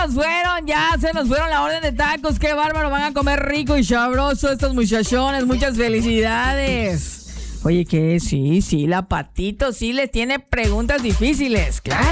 se nos fueron la orden de tacos. Qué bárbaro, van a comer rico y sabroso estos muchachones. Muchas felicidades. Oye, que sí, la Patito sí les tiene preguntas difíciles. Claro.